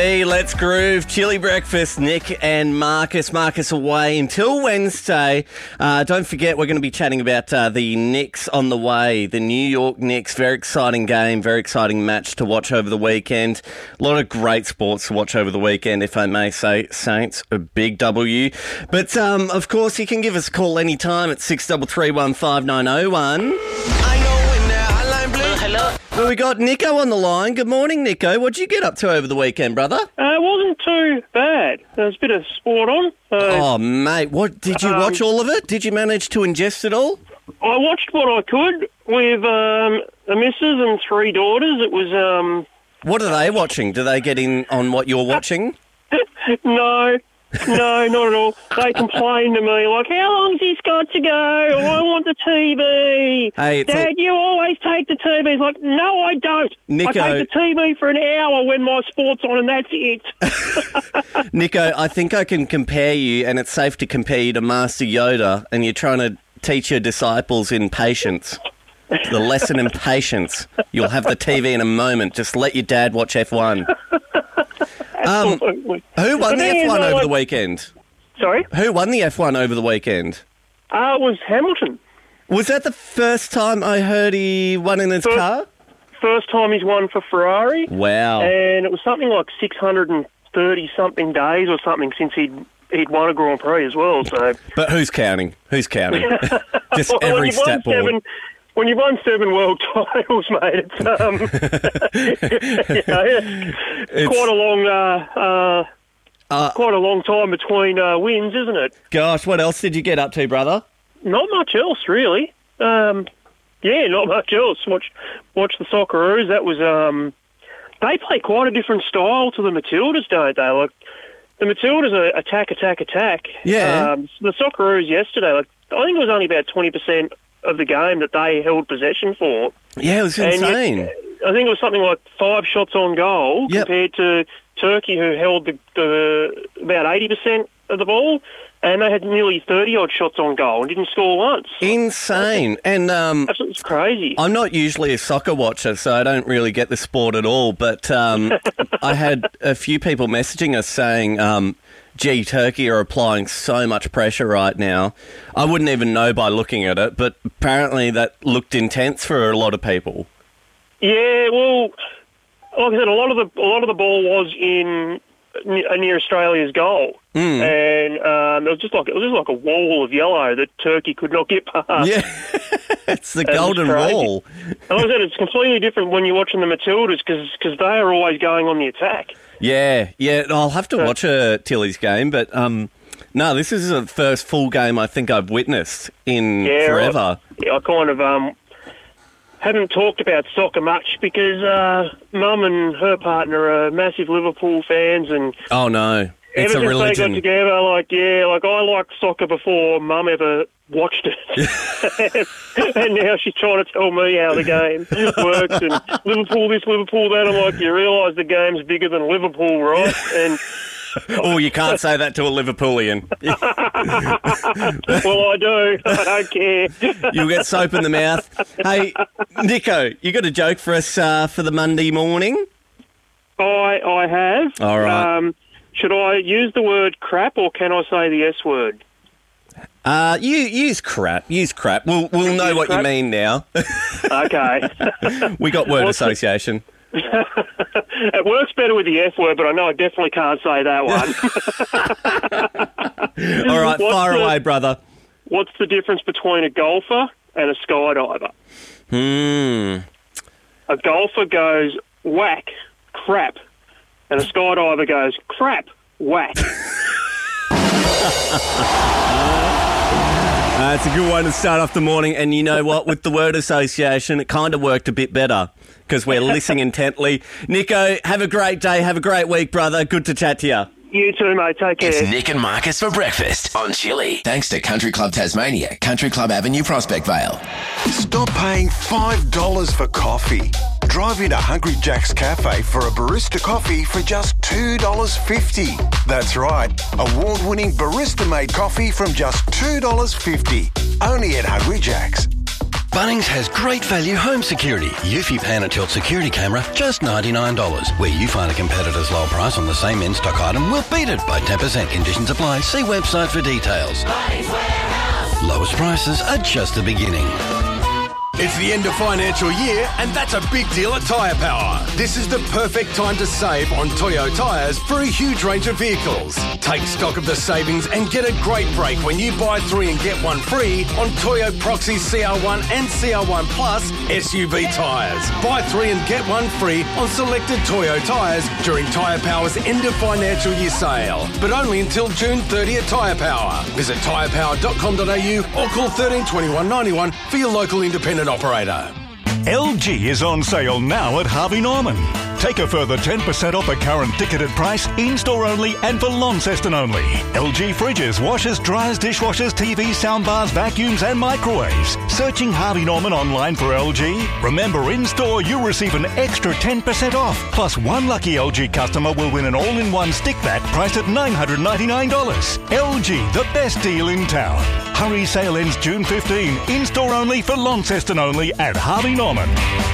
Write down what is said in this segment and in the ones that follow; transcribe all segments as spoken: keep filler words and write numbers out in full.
Hey, let's groove. Chili breakfast, Nick and Marcus. Marcus away until Wednesday. Uh, don't forget, we're going to be chatting about uh, the Knicks on the way. The New York Knicks. Very exciting game, very exciting match to watch over the weekend. A lot of great sports to watch over the weekend, if I may say. Saints, a big W. But, um, of course, you can give us a call anytime at six three three one five nine oh one. I know when the hotline blue. Uh, hello. Well, we got Nico on the line. Good morning, Nico. What'd you get up to over the weekend, brother? Uh, it wasn't too bad. There was a bit of sport on. Uh, oh, mate. What did you um, watch all of it? Did you manage to ingest it all? I watched what I could with um, a missus and three daughters. It was... Um, what are they watching? Do they get in on what you're watching? no, no, not at all. They complained to me, like, how long's this got to go? I want the T V. Hey, it's Dad, a- you always take the T V. He's like, no, I don't. Nico- I take the T V for an hour when my sport's on and that's it. Nico, I think I can compare you, and it's safe to compare you to Master Yoda, and you're trying to teach your disciples in patience. The lesson in patience. You'll have the T V in a moment. Just let your dad watch F one. Um, Absolutely. who won But the then, F one uh, over like- the weekend? Sorry? Who won the F one over the weekend? Uh, it was Hamilton. Was that the first time I heard he won in his First- car? First time he's won for Ferrari. Wow. And it was something like six hundred thirty something days or something since he'd he'd won a Grand Prix as well. So But who's counting? Who's counting? Just Well, when every you've won stat board. seven, when you've won seven world titles, mate, it's um, you know, it's, It's- quite a long uh, uh, Uh, quite a long time between uh, wins, isn't it? Gosh, what else did you get up to, brother? Not much else, really. Um, yeah, not much else. Watch watch the Socceroos. That was um, they play quite a different style to the Matildas, don't they? Like the Matildas are attack, attack, attack. Yeah. Um, the Socceroos yesterday, like I think it was only about twenty percent of the game that they held possession for. Yeah, it was And insane. yet, I think it was something like five shots on goal Yep. compared to Turkey, who held the, the about eighty percent of the ball, and they had nearly thirty odd shots on goal and didn't score once. Insane. And um, Absolutely crazy. I'm not usually a soccer watcher, so I don't really get the sport at all. But um, I had a few people messaging us saying, um, gee, Turkey are applying so much pressure right now. I wouldn't even know by looking at it, but apparently that looked intense for a lot of people. Yeah, well, like I said, a lot of the a lot of the ball was in uh, near Australia's goal, Mm. and um, it was just like it was just like a wall of yellow that Turkey could not get past. Yeah, it's the That was golden crazy. wall. And like I said, it's completely different when you're watching the Matildas because they are always going on the attack. Yeah, yeah. I'll have to watch a Tilly's game, but um, no, this is the first full game I think I've witnessed in Yeah, forever. I, yeah, I kind of um, haven't talked about soccer much because uh, Mum and her partner are massive Liverpool fans, and Oh no, it's ever a since religion. they got together, like yeah, like I liked soccer before Mum ever watched it, and now she's trying to tell me how the game works and Liverpool this, Liverpool that. I'm like, you realise the game's bigger than Liverpool, right? And Oh, you can't say that to a Liverpoolian. well, I do. I don't care. You'll get soap in the mouth. Hey, Nico, you got a joke for us uh, for the Monday morning? I I have. All right. Um, should I use the word crap or can I say the S word? Uh, you use crap. Use crap. We'll we'll know Use what you crap? mean now. Okay. We got word What's the- association. It works better with the F word, but I know I definitely can't say that one. All right, What's fire the- away, brother. What's the difference between a golfer and a skydiver? Hmm. A golfer goes whack, crap, and a skydiver goes crap, whack. Uh, it's a good one to start off the morning, and you know what? With the word association, it kind of worked a bit better because we're listening intently. Nico, have a great day. Have a great week, brother. Good to chat to you. You too, mate. Take care. It's Nick and Marcus for breakfast on Chili. Thanks to Country Club Tasmania, Country Club Avenue, Prospect Vale. Stop paying five dollars for coffee. Drive into Hungry Jack's Cafe for a barista coffee for just two dollars fifty. That's right, award-winning barista-made coffee from just two dollars fifty. Only at Hungry Jack's. Bunnings has great value home security. Eufy Pan and Tilt security camera, just ninety-nine dollars. Where you find a competitor's low price on the same in-stock item, we'll beat it by ten percent. Conditions apply. See website for details. Bunnings Warehouse. Lowest prices are just the beginning. It's the end of financial year, and that's a big deal at Tyre Power. This is the perfect time to save on Toyo tyres for a huge range of vehicles. Take stock of the savings and get a great break when you buy three and get one free on Toyo Proxy C R one and C R one Plus S U V tyres. Buy three and get one free on selected Toyo tyres during Tyre Power's end of financial year sale, but only until June thirtieth at Tyre Power. Visit tyre power dot com dot a u or call thirteen twenty-one ninety-one for your local independent operator. L G is on sale now at Harvey Norman. Take a further ten percent off a current ticketed price, in-store only and for Launceston only. L G fridges, washers, dryers, dishwashers, T Vs, soundbars, vacuums and microwaves. Searching Harvey Norman online for L G? Remember, in-store you'll receive an extra ten percent off. Plus one lucky L G customer will win an all-in-one stick vac priced at nine hundred ninety-nine dollars. L G, the best deal in town. Hurry, sale ends June fifteenth. In-store only for Launceston only at Harvey Norman.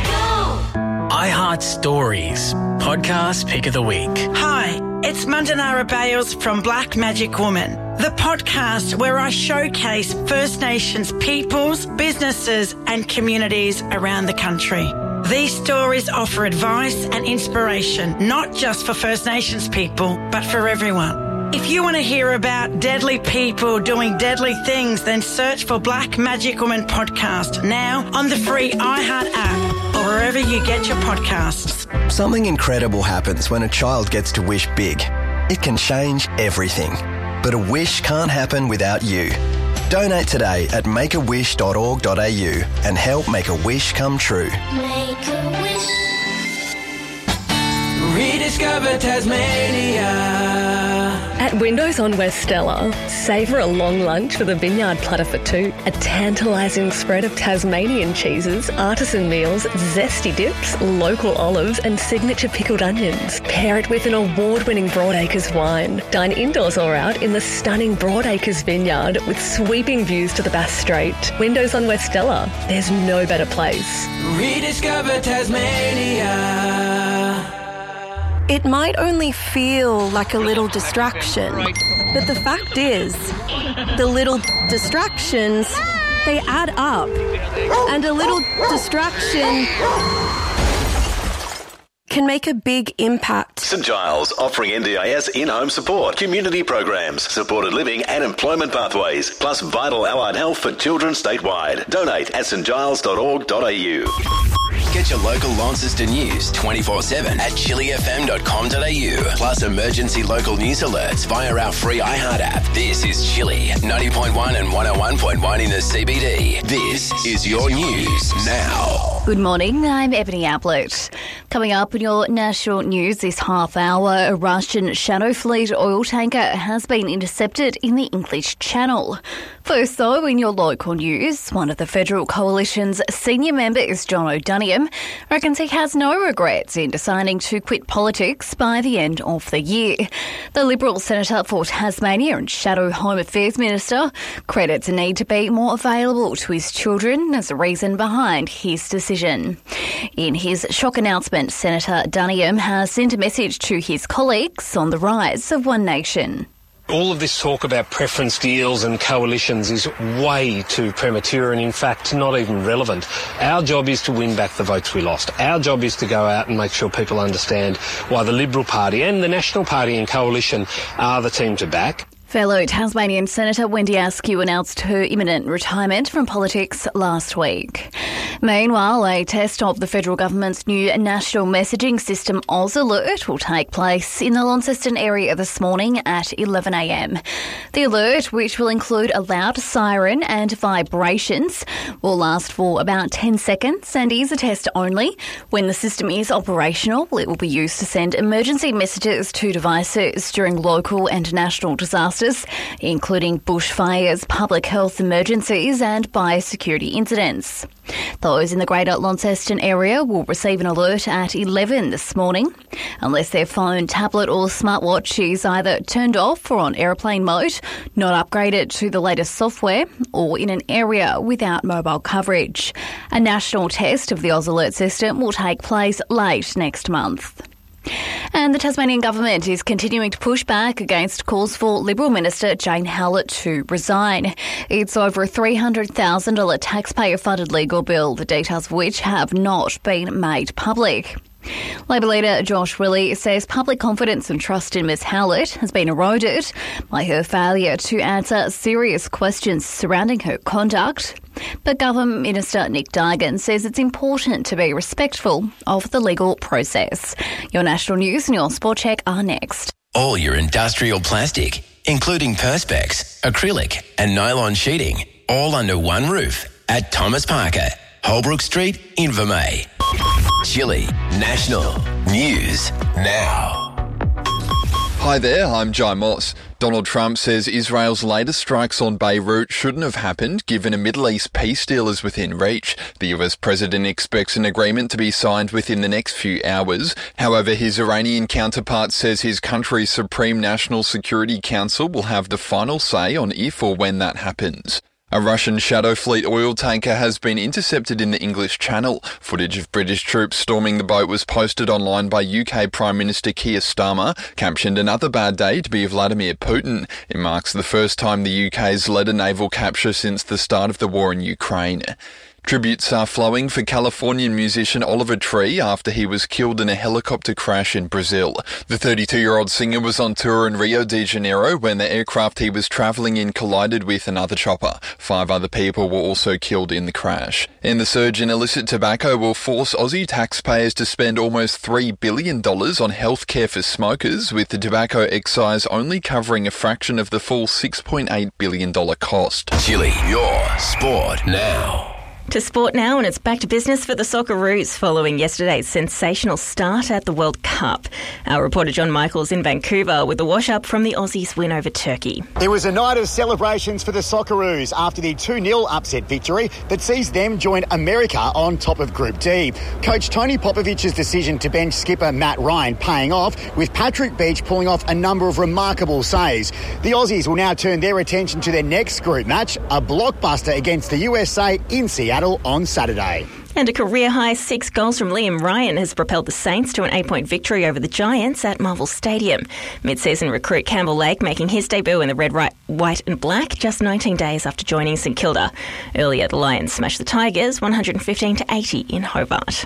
iHeart Stories, podcast pick of the week. Hi, it's Mandanara Bales from Black Magic Woman, the podcast where I showcase First Nations peoples, businesses and communities around the country. These stories offer advice and inspiration, not just for First Nations people, but for everyone. If you want to hear about deadly people doing deadly things, then search for Black Magic Woman Podcast now on the free iHeart app or wherever you get your podcasts. Something incredible happens when a child gets to wish big. It can change everything. But a wish can't happen without you. Donate today at make a wish dot org dot a u and help make a wish come true. Make a wish. Rediscover Tasmania. At Windows on West Stella, savour a long lunch with a vineyard platter for two, a tantalising spread of Tasmanian cheeses, artisan meals, zesty dips, local olives and signature pickled onions. Pair it with an award-winning Broadacres wine. Dine indoors or out in the stunning Broadacres vineyard with sweeping views to the Bass Strait. Windows on West Stella, there's no better place. Rediscover Tasmania. It might only feel like a little distraction, but the fact is, the little distractions, they add up. And a little distraction can make a big impact. St Giles offering N D I S in-home support, community programs, supported living and employment pathways, plus vital allied health for children statewide. Donate at st giles dot org dot a u. Get your local Launceston news twenty-four seven at chili f m dot com dot a u. Plus emergency local news alerts via our free iHeart app. This is Chili, ninety point one and one oh one point one in the C B D. This is your news now. Good morning, I'm Ebony Ablett. Coming up in your national news this half hour, a Russian Shadow Fleet oil tanker has been intercepted in the English Channel. First, though, in your local news, one of the Federal Coalition's senior members, John O'Doniam, reckons he has no regrets in deciding to quit politics by the end of the year. The Liberal Senator for Tasmania and Shadow Home Affairs Minister credits a need to be more available to his children as a reason behind his decision. In his shock announcement, Senator Duniam has sent a message to his colleagues on the rise of One Nation. All of this talk about preference deals and coalitions is way too premature and, in fact, not even relevant. Our job is to win back the votes we lost. Our job is to go out and make sure people understand why the Liberal Party and the National Party and Coalition are the team to back. Fellow Tasmanian Senator Wendy Askew announced her imminent retirement from politics last week. Meanwhile, a test of the federal government's new national messaging system, Oz Alert, will take place in the Launceston area this morning at eleven a m. The alert, which will include a loud siren and vibrations, will last for about ten seconds and is a test only. When the system is operational, it will be used to send emergency messages to devices during local and national disaster disasters, including bushfires, public health emergencies and biosecurity incidents. Those in the Greater Launceston area will receive an alert at eleven this morning, unless their phone, tablet or smartwatch is either turned off or on airplane mode, not upgraded to the latest software, or in an area without mobile coverage. A national test of the Oz Alert system will take place late next month. And the Tasmanian government is continuing to push back against calls for Liberal Minister Jane Howlett to resign. It's over a three hundred thousand dollars taxpayer-funded legal bill, the details of which have not been made public. Labor leader Josh Willey says public confidence and trust in Miz Howlett has been eroded by her failure to answer serious questions surrounding her conduct. But Government Minister Nick Dargan says it's important to be respectful of the legal process. Your national news and your sport check are next. All your industrial plastic, including Perspex, acrylic and nylon sheeting, all under one roof at Thomas Parker, Holbrook Street, Invermay. Chile National News Now. Hi there, I'm Jai Moss. Donald Trump says Israel's latest strikes on Beirut shouldn't have happened given a Middle East peace deal is within reach. The U S president expects an agreement to be signed within the next few hours. However, his Iranian counterpart says his country's Supreme National Security Council will have the final say on if or when that happens. A Russian Shadow Fleet oil tanker has been intercepted in the English Channel. Footage of British troops storming the boat was posted online by U K Prime Minister Keir Starmer, captioned "Another bad day to be Vladimir Putin." It marks the first time the U K's led a naval capture since the start of the war in Ukraine. Tributes are flowing for Californian musician Oliver Tree after he was killed in a helicopter crash in Brazil. The thirty-two-year-old singer was on tour in Rio de Janeiro when the aircraft he was travelling in collided with another chopper. Five other people were also killed in the crash. And the surge in illicit tobacco will force Aussie taxpayers to spend almost three billion dollars on healthcare for smokers, with the tobacco excise only covering a fraction of the full six point eight billion dollars cost. Chile, your sport now. To sport now, and it's back to business for the Socceroos following yesterday's sensational start at the World Cup. Our reporter John Michaels in Vancouver with the wash-up from the Aussies' win over Turkey. It was a night of celebrations for the Socceroos after the two nil upset victory that sees them join America on top of Group D. Coach Tony Popovich's decision to bench skipper Matt Ryan paying off, with Patrick Beach pulling off a number of remarkable saves. The Aussies will now turn their attention to their next group match, a blockbuster against the U S A in Seattle on Saturday. And a career-high six goals from Liam Ryan has propelled the Saints to an eight-point victory over the Giants at Marvel Stadium. Mid-season recruit Campbell Lake making his debut in the red, white and black just nineteen days after joining St Kilda. Earlier, the Lions smashed the Tigers one hundred fifteen to eighty in Hobart.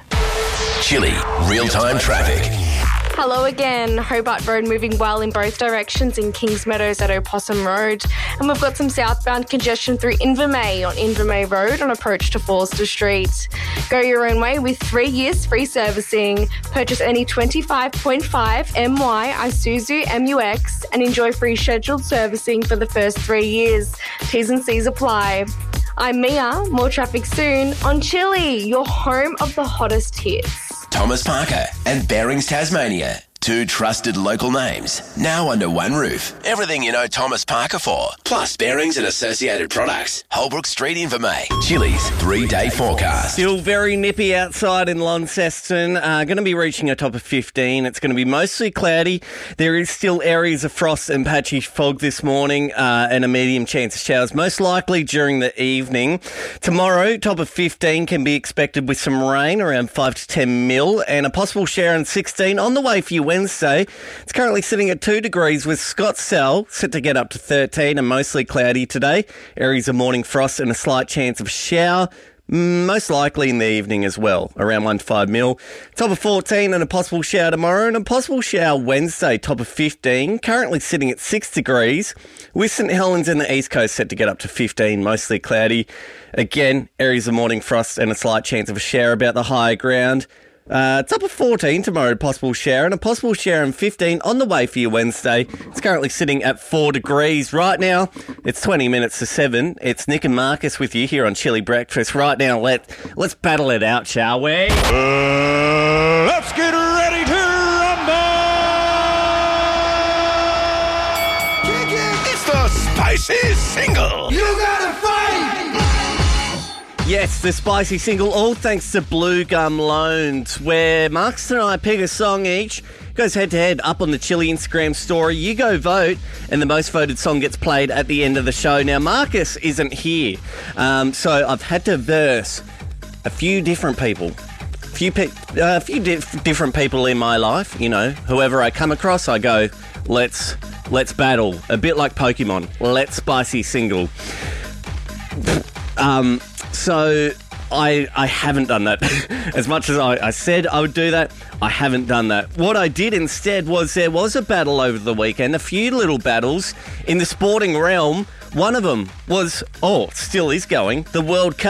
Chile real-time traffic. Hello again. Hobart Road moving well in both directions in Kings Meadows at Opossum Road. And we've got some southbound congestion through Invermay on Invermay Road on approach to Forster Street. Go your own way with three years free servicing. Purchase any twenty-five point five M Y Isuzu M U X and enjoy free scheduled servicing for the first three years. T's and C's apply. I'm Mia. More traffic soon on Chile, your home of the hottest hits. Thomas Parker and Bearings Tasmania. Two trusted local names, now under one roof. Everything you know Thomas Parker for, plus Bearings and associated products. Holbrook Street, Invermay. Chile's three-day forecast. Still very nippy outside in Launceston. Uh, going to be reaching a top of fifteen. It's going to be mostly cloudy. There is still areas of frost and patchy fog this morning, uh, and a medium chance of showers, most likely during the evening. Tomorrow, top of fifteen can be expected with some rain, around five to ten mil, and a possible shower in sixteen on the way for you Wednesday. It's currently sitting at two degrees with Scottsdale set to get up to thirteen and mostly cloudy today. Areas of morning frost and a slight chance of shower, most likely in the evening as well, around one to five mil. Top of fourteen and a possible shower tomorrow, and a possible shower Wednesday, top of fifteen. Currently sitting at six degrees with St Helens and the East Coast set to get up to fifteen, mostly cloudy. Again, areas of morning frost and a slight chance of a shower about the higher ground. Uh, top of fourteen tomorrow, possible shower, and a possible shower in fifteen on the way for you Wednesday. It's currently sitting at four degrees. Right now, it's twenty minutes to seven. It's Nick and Marcus with you here on Chili Breakfast. Right now, let, let's battle it out, shall we? Uh, let's get ready to rumble! It's the Yes, the spicy single, all thanks to Blue Gum Loans, where Marcus and I pick a song each, goes head-to-head up on the Chili Instagram story. You go vote, and the most voted song gets played at the end of the show. Now, Marcus isn't here, um, so I've had to verse a few different people. A few, pe- uh, a few dif- different people in my life, you know. Whoever I come across, I go, let's let's battle. A bit like Pokemon. Let's spicy single. Um... So I I haven't done that. As much as I, I said I would do that, I haven't done that. What I did instead was there was a battle over the weekend, a few little battles in the sporting realm. One of them was, oh, still is going, the World Cup.